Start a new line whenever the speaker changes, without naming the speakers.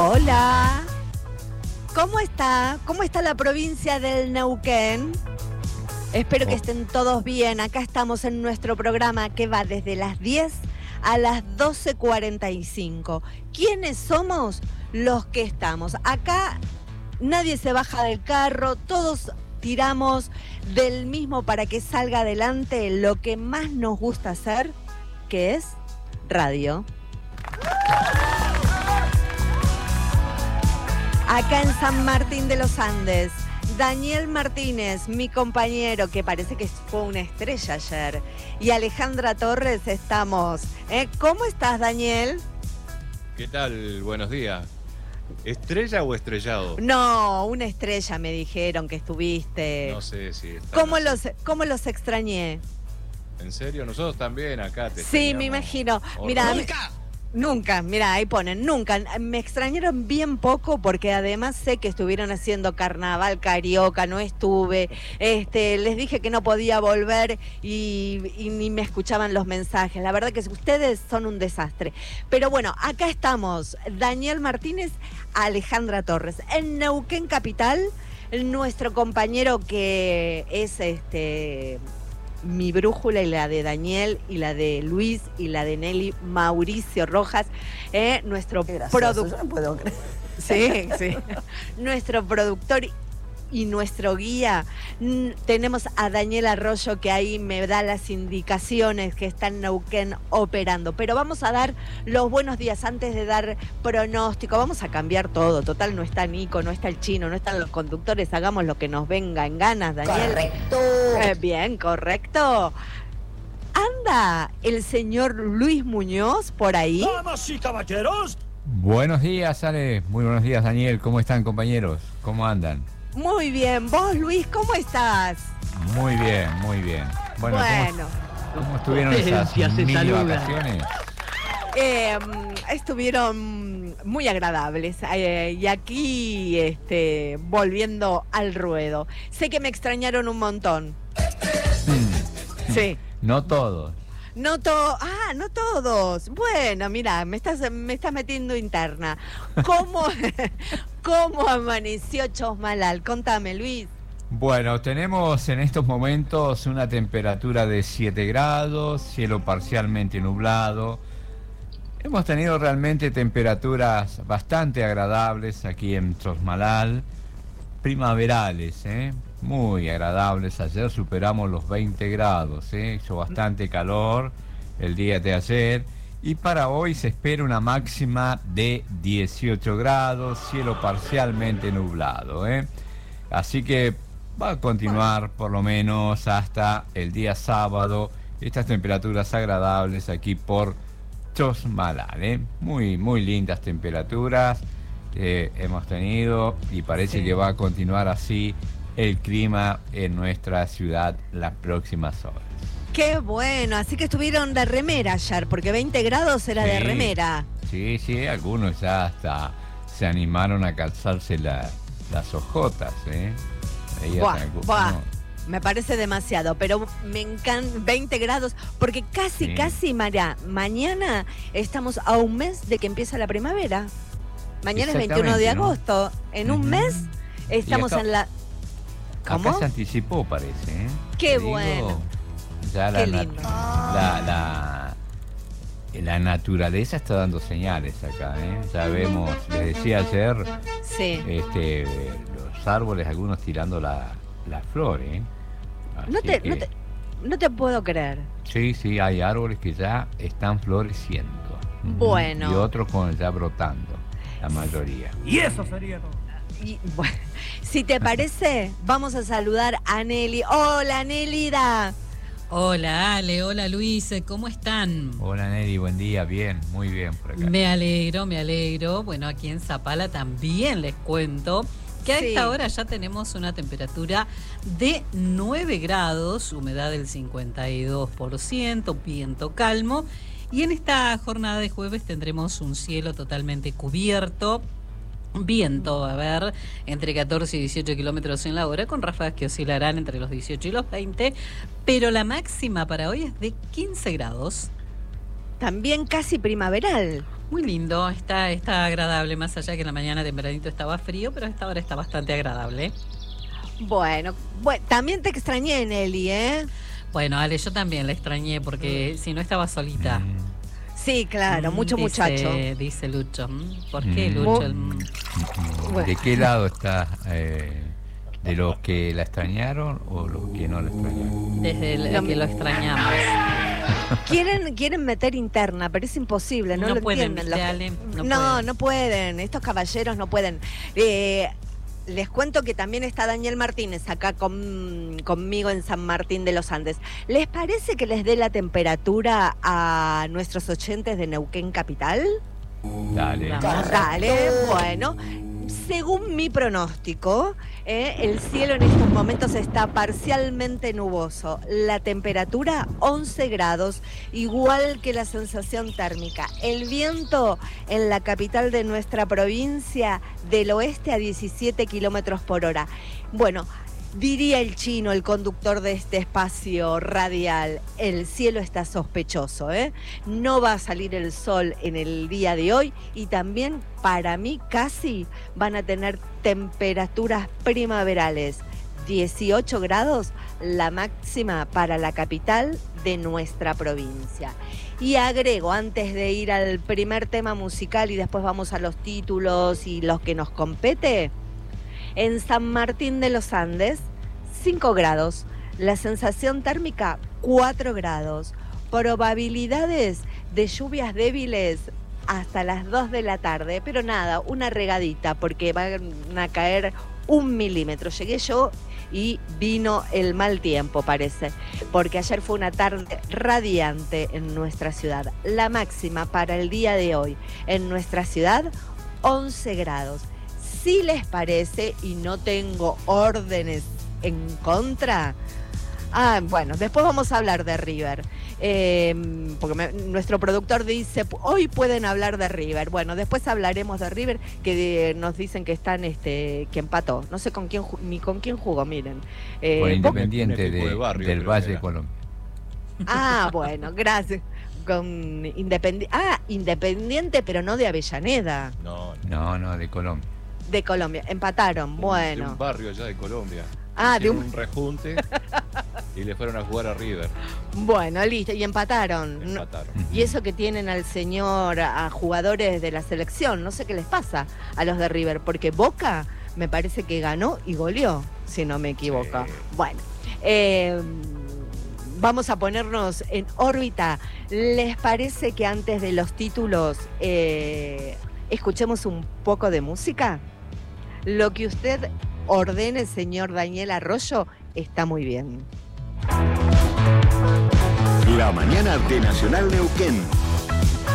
Hola, ¿cómo está? ¿Cómo está la provincia del Neuquén? Espero que estén todos bien. Acá estamos en nuestro programa que va desde las 10 a las 12:45. ¿Quiénes somos los que estamos? Acá nadie se baja del carro, todos tiramos del mismo para que salga adelante lo que más nos gusta hacer, que es radio. Acá en San Martín de los Andes, Daniel Martínez, mi compañero, que parece que fue una estrella ayer, y Alejandra Torres estamos. ¿Cómo estás, Daniel?
¿Qué tal? Buenos días. ¿Estrella o estrellado?
No, una estrella me dijeron que estuviste.
No sé si está.
¿Cómo los extrañé?
¿En serio? Nosotros también acá te
Sí, me imagino. Mira, nunca, mira, ahí ponen, nunca. Me extrañaron bien poco porque además sé que estuvieron haciendo carnaval carioca, no estuve. Les dije que no podía volver y ni me escuchaban los mensajes. La verdad que ustedes son un desastre. Pero bueno, acá estamos, Daniel Martínez, Alejandra Torres. En Neuquén Capital, nuestro compañero que es mi brújula y la de Daniel y la de Luis y la de Nelly, Mauricio Rojas, nuestro productor.
No puedo creer.
Sí, sí. Nuestro productor y nuestro guía. Tenemos a Daniel Arroyo que ahí me da las indicaciones que está en Neuquén operando. Pero vamos a dar los buenos días antes de dar pronóstico. Vamos a cambiar todo. Total, no está Nico, no está el chino, no están los conductores. Hagamos lo que nos venga en ganas, Daniel.
Correcto.
Bien, correcto. ¿Anda el señor Luis Muñoz por ahí?
¡Damas y caballeros!
Buenos días, Ale. Muy buenos días, Daniel. ¿Cómo están, compañeros? ¿Cómo andan?
Muy bien. ¿Vos, Luis, cómo estás?
Muy bien, muy bien. Bueno. ¿Cómo estuvieron esas mini vacaciones?
Estuvieron muy agradables y aquí volviendo al ruedo. Sé que me extrañaron un montón. Sí.
No todos.
No todos. Bueno, mira, me estás metiendo interna. ¿Cómo amaneció Chosmalal? Contame, Luis.
Bueno, tenemos en estos momentos una temperatura de 7 grados, cielo parcialmente nublado. Hemos tenido realmente temperaturas bastante agradables aquí en Chosmalal, primaverales, muy agradables. Ayer superamos los 20 grados, hizo bastante calor el día de ayer. Y para hoy se espera una máxima de 18 grados, cielo parcialmente nublado, Así que va a continuar por lo menos hasta el día sábado estas temperaturas agradables aquí por Chosmalal, Muy, muy lindas temperaturas hemos tenido y parece que va a continuar así el clima en nuestra ciudad las próximas horas.
Qué bueno, así que estuvieron de remera ayer, porque 20 grados era de remera.
Sí, algunos ya hasta se animaron a calzarse las ojotas,
Buah. Me parece demasiado, pero me encanta 20 grados, porque casi, mañana estamos a un mes de que empieza la primavera. Mañana es 21 de agosto. En un mes estamos en la... ¿Cómo?
Acá se anticipó, parece,
Qué bueno.
Ya
Qué lindo.
La naturaleza está dando señales acá, Ya vemos, les decía ayer,
sí.
Los árboles, algunos tirando la flor,
No te puedo creer.
Sí, hay árboles que ya están floreciendo.
Bueno.
Y otros ya brotando, la mayoría.
Y eso sería todo.
Y, bueno, si te parece, vamos a saludar a Nelly. Hola, Nélida.
Hola, Ale. Hola, Luis. ¿Cómo están?
Hola, Nelly. Buen día. Bien, muy bien por acá.
Me alegro. Bueno, aquí en Zapala también les cuento que a esta hora ya tenemos una temperatura de 9 grados, humedad del 52%, viento calmo. Y en esta jornada de jueves tendremos un cielo totalmente cubierto. Viento, entre 14 y 18 kilómetros en la hora, con ráfagas que oscilarán entre los 18 y los 20, pero la máxima para hoy es de 15 grados.
También casi primaveral.
Muy lindo, está agradable, más allá que en la mañana tempranito estaba frío, pero a esta hora está bastante agradable.
Bueno, también te extrañé, Nelly, ¿eh?
Bueno, Ale, yo también la extrañé porque si no estaba solita.
Sí, claro, mucho muchacho.
Dice Lucho. ¿Por qué, Lucho?
¿De qué lado está? ¿De los que la extrañaron o los que no la extrañaron?
Desde el que lo extrañamos.
Quieren meter interna, pero es imposible, no lo
pueden,
entienden.
Ale,
No pueden, estos caballeros no pueden. Les cuento que también está Daniel Martínez acá conmigo en San Martín de los Andes. ¿Les parece que les dé la temperatura a nuestros oyentes de Neuquén Capital?
Dale.
Dale, bueno. Según mi pronóstico, el cielo en estos momentos está parcialmente nuboso. La temperatura 11 grados, igual que la sensación térmica. El viento en la capital de nuestra provincia del oeste a 17 kilómetros por hora. Bueno, diría el chino, el conductor de este espacio radial, el cielo está sospechoso, ¿eh? No va a salir el sol en el día de hoy y también para mí casi van a tener temperaturas primaverales. 18 grados la máxima para la capital de nuestra provincia. Y agrego, antes de ir al primer tema musical y después vamos a los títulos y los que nos compete, en San Martín de los Andes, 5 grados. La sensación térmica, 4 grados. Probabilidades de lluvias débiles hasta las 2 de la tarde. Pero nada, una regadita, porque van a caer 1 milímetro. Llegué yo y vino el mal tiempo, parece. Porque ayer fue una tarde radiante en nuestra ciudad. La máxima para el día de hoy en nuestra ciudad, 11 grados. Si les parece, y no tengo órdenes en contra, bueno, después vamos a hablar de River, porque nuestro productor dice, hoy pueden hablar de River. Bueno, después hablaremos de River, que nos dicen que están, que empató. No sé con quién ni con quién jugó, miren.
Con Independiente del Valle de Colombia.
Bueno, gracias. Con Independiente, pero no de Avellaneda.
No,
de Colombia.
De Colombia, empataron, bueno.
De un barrio allá de Colombia.
De un
rejunte y le fueron a jugar a River.
Bueno, listo, y empataron. Y eso que tienen al señor, a jugadores de la selección, no sé qué les pasa a los de River, porque Boca me parece que ganó y goleó, si no me equivoco. Sí. Bueno, vamos a ponernos en órbita. ¿Les parece que antes de los títulos escuchemos un poco de música? Lo que usted ordene, señor Daniel Arroyo, está muy bien.
La mañana de Nacional Neuquén.